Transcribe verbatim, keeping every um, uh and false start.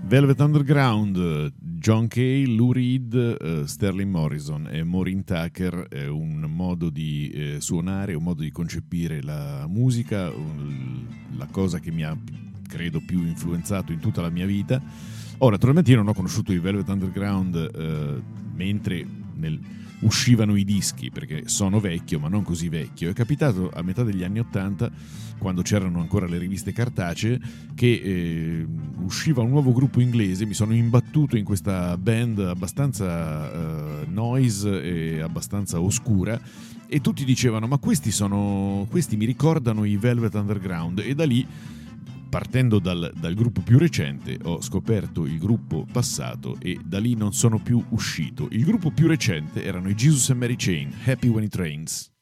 Velvet Underground, John Cale, Lou Reed, uh, Sterling Morrison e Maureen Tucker, è un modo di eh, suonare, un modo di concepire la musica, un, la cosa che mi ha, credo, più influenzato in tutta la mia vita. Ora, naturalmente io non ho conosciuto i Velvet Underground eh, mentre nel, uscivano i dischi, perché sono vecchio, ma non così vecchio. È capitato a metà degli anni Ottanta, quando c'erano ancora le riviste cartacee, che eh, usciva un nuovo gruppo inglese. Mi sono imbattuto in questa band abbastanza eh, noise e abbastanza oscura, e tutti dicevano: ma questi sono questi mi ricordano i Velvet Underground. E da lì, partendo dal, dal gruppo più recente, ho scoperto il gruppo passato e da lì non sono più uscito. Il gruppo più recente erano i Jesus and Mary Chain, Happy When It Rains.